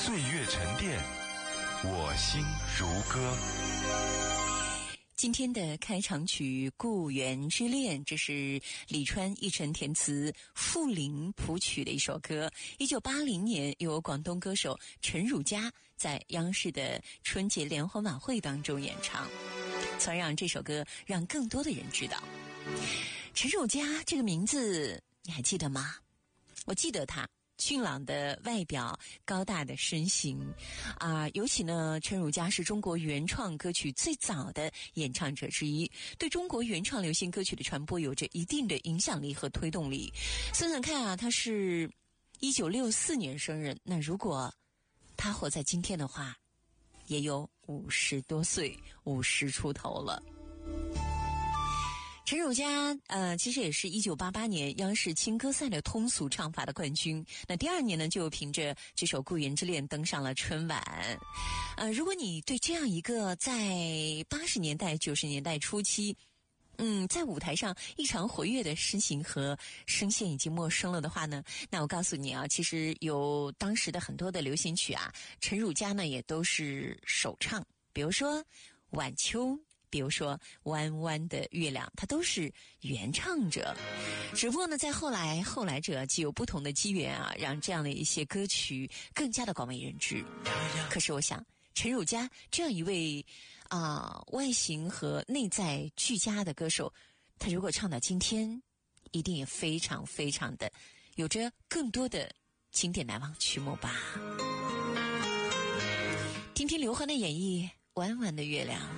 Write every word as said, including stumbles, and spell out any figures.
岁月沉淀，我心如歌。 今天的开场曲《故园之恋》，这是李川、奕晨填词，傅林谱曲的一首歌。一九八零年由广东歌手陈汝佳在央视的春节联欢晚会当中演唱，从而让这首歌让更多的人知道。陈汝佳这个名字你还记得吗？我记得他俊朗的外表，高大的身形啊、呃，尤其呢，陈汝佳是中国原创歌曲最早的演唱者之一，对中国原创流行歌曲的传播有着一定的影响力和推动力。算算看啊，他是一九六四年生人，那如果他活在今天的话，也有五十多岁，五十出头了。陈汝佳呃，其实也是一九八八年央视青歌赛的通俗唱法的冠军。那第二年呢，就凭着这首《故园之恋》登上了春晚。呃，如果你对这样一个在八十年代、九十年代初期，嗯，在舞台上异常活跃的身形和声线已经陌生了的话呢，那我告诉你啊，其实有当时的很多的流行曲啊，陈汝佳呢也都是首唱，比如说《晚秋》。比如说弯弯的月亮，它都是原唱者，只不过呢在后来后来者既有不同的机缘啊，让这样的一些歌曲更加的广为人知。可是我想陈汝佳这样一位啊、呃、外形和内在俱佳的歌手，他如果唱到今天一定也非常非常的有着更多的经典难忘曲目吧。听听刘欢的演绎《弯弯的月亮》。